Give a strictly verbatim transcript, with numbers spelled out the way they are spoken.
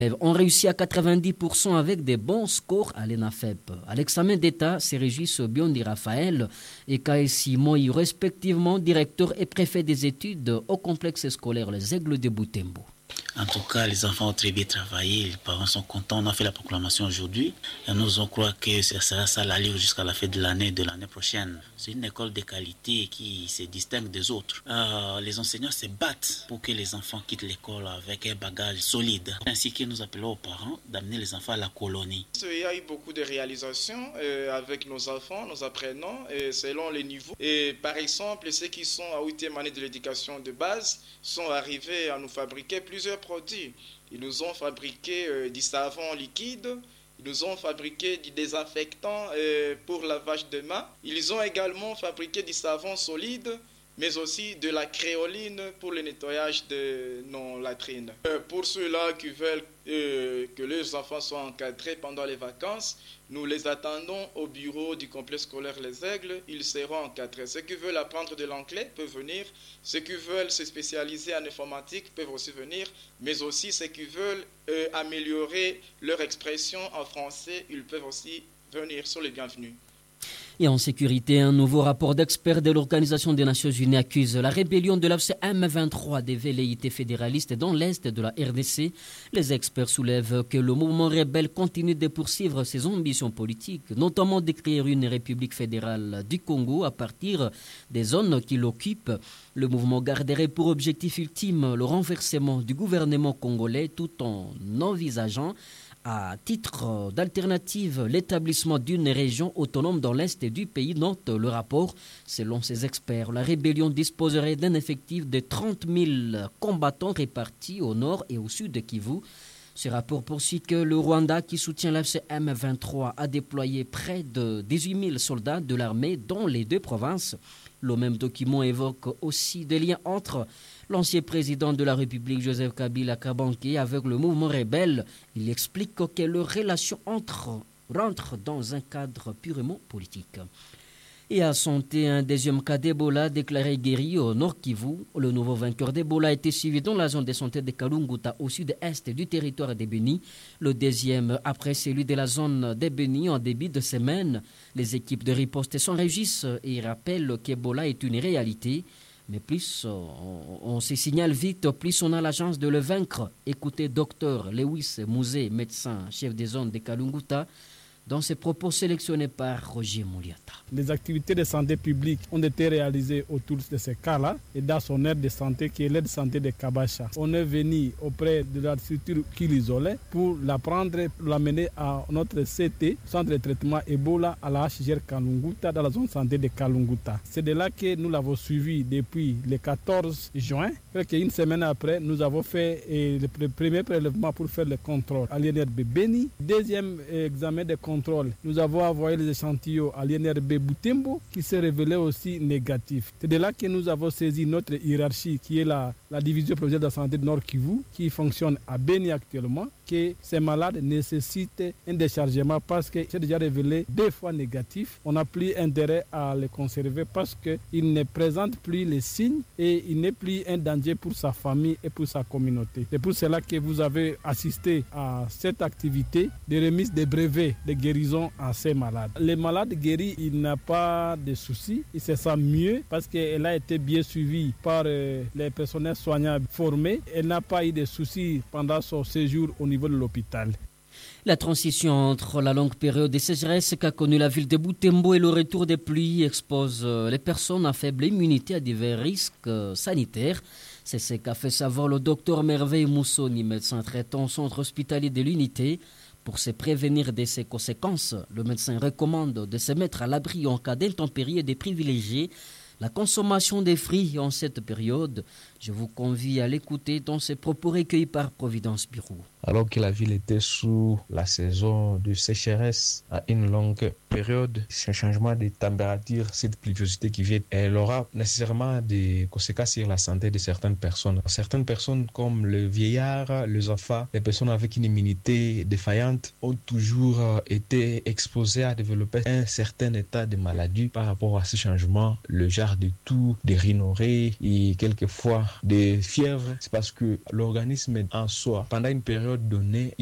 ont réussi à quatre-vingt-dix pour cent avec des bons scores à l'ENAFEP. À l'examen d'État, se réjouissent Biondi Raphaël et Kaessi Moï, respectivement directeur et préfet des études au complexe scolaire Les Aigles de Butembo. En tout cas, les enfants ont très bien travaillé, les parents sont contents. On a fait la proclamation aujourd'hui et nous on croit que ça sera ça l'allure jusqu'à la fin de l'année de l'année prochaine. C'est une école de qualité qui se distingue des autres. Euh, les enseignants se battent pour que les enfants quittent l'école avec un bagage solide. Ainsi que nous appelons aux parents d'amener les enfants à la colonie. Il y a eu beaucoup de réalisations euh, avec nos enfants, nos apprenants, euh, selon les niveaux. Et par exemple, ceux qui sont à huitième année de l'éducation de base sont arrivés à nous fabriquer plusieurs produits. Ils nous ont fabriqué euh, du savon liquide, ils nous ont fabriqué du désinfectant euh, pour lavage de mains. Ils ont également fabriqué du savon solide, mais aussi de la créoline pour le nettoyage de nos latrines. Euh, pour ceux-là qui veulent euh, que leurs enfants soient encadrés pendant les vacances, nous les attendons au bureau du complexe scolaire Les Aigles. Ils seront encadrés. Ceux qui veulent apprendre de l'anglais peuvent venir. Ceux qui veulent se spécialiser en informatique peuvent aussi venir. Mais aussi ceux qui veulent euh, améliorer leur expression en français, ils peuvent aussi venir. Sur les bienvenus. Et en sécurité, un nouveau rapport d'experts de l'Organisation des Nations Unies accuse la rébellion de l'A F C M vingt-trois des velléités fédéralistes dans l'est de la R D C. Les experts soulèvent que le mouvement rebelle continue de poursuivre ses ambitions politiques, notamment d'écrire une république fédérale du Congo à partir des zones qu'il occupe. Le mouvement garderait pour objectif ultime le renversement du gouvernement congolais tout en envisageant à titre d'alternative l'établissement d'une région autonome dans l'est du pays, note le rapport. Selon ces experts, la rébellion disposerait d'un effectif de trente mille combattants répartis au nord et au sud de Kivu. Ce rapport poursuit que le Rwanda, qui soutient l'A F C M vingt-trois, a déployé près de dix-huit mille soldats de l'armée dans les deux provinces. Le même document évoque aussi des liens entre l'ancien président de la République, Joseph Kabila Kabange, avec le mouvement rebelle. Il explique que leurs relations entrent, rentrent dans un cadre purement politique. Et à Santé, un deuxième cas d'Ebola déclaré guéri au Nord Kivu. Le nouveau vainqueur d'Ebola a été suivi dans la zone de santé de Kalunguta au sud-est du territoire de Beni. Le deuxième après celui de la zone de Beni en début de semaine. Les équipes de riposte s'en réjouissent et rappellent qu'Ebola est une réalité. Mais plus on, on se signale vite, plus on a la chance de le vaincre. Écoutez Docteur Lewis Mouzé, médecin chef des zones de Kalunguta, dans ses propos sélectionnés par Roger Mouliata. Les activités de santé publique ont été réalisées autour de ces cas-là et dans son aire de santé qui est l'aire de santé de Kabacha. On est venu auprès de la structure qui l'isolait pour la prendre, pour l'amener à notre C T, centre de traitement Ebola à la H G R Kalunguta, dans la zone santé de Kalunguta. C'est de là que nous l'avons suivi depuis le quatorze juin. Une semaine après, nous avons fait eh, le premier prélèvement pour faire le contrôle à l'I N R B Beni. Deuxième eh, examen de contrôle, nous avons envoyé les échantillons à l'I N R B Butembo qui s'est révélé aussi négatif. C'est de là que nous avons saisi notre hiérarchie qui est la, la division provinciale de la santé de Nord Kivu qui fonctionne à Beni actuellement, que ces malades nécessitent un déchargement parce que c'est déjà révélé deux fois négatif. On n'a plus intérêt à les conserver parce qu'il ne présente plus les signes et il n'est plus un danger pour sa famille et pour sa communauté. C'est pour cela que vous avez assisté à cette activité de remise des brevets de guérison à ces malades. Les malades guéris, il n'a pas de soucis, il se sent mieux parce qu'elle a été bien suivie par euh, les personnels soignants formés. Elle n'a pas eu de soucis pendant son séjour au niveau de l'hôpital. La transition entre la longue période de sécheresse qu'a connue la ville de Butembo et le retour des pluies expose les personnes à faible immunité à divers risques sanitaires. C'est ce qu'a fait savoir le docteur Merveille Moussoni, médecin traitant au centre hospitalier de l'unité. Pour se prévenir de ces conséquences, le médecin recommande de se mettre à l'abri en cas d'intempéries et de privilégier la consommation des fruits en cette période. Je vous convie à l'écouter dans ses propos recueillis par Providence Bureau. Alors que la ville était sous la saison de sécheresse à une longue période, ce changement de température, cette pluviosité qui vient, elle aura nécessairement des conséquences sur la santé de certaines personnes. Certaines personnes comme les vieillards, les enfants, les personnes avec une immunité défaillante ont toujours été exposées à développer un certain état de maladie par rapport à ce changement, le genre de toux, des rhinorrhées et quelquefois des fièvres. C'est parce que l'organisme en soi, pendant une période période donnée,